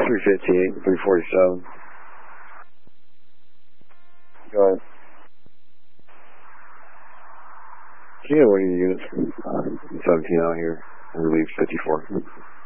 358, 347. Go ahead. Yeah, what are your units? 17 out here. Relief 54.